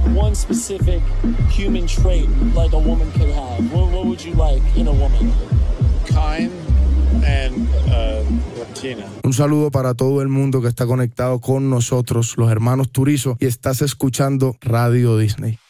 one specific human trait like a woman could have, what would you like in a woman? Kind and Latina. Un saludo para todo el mundo que está conectado con nosotros, los hermanos Turizo, y estás escuchando Radio Disney.